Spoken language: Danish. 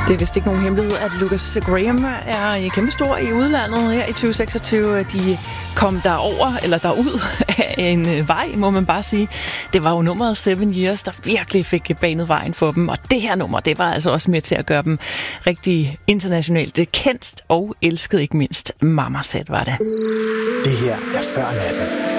Det er vist ikke nogen hemmelighed, at Lucas Graham er kæmpestor i udlandet her i 2026. De kom derover, eller derud af en vej, må man bare sige. Det var jo nummeret 7 Years, der virkelig fik banet vejen for dem. Og det her nummer, det var altså også med til at gøre dem rigtig internationalt kendt og elsket, ikke mindst. Mama Said var det. Det her er Før Natten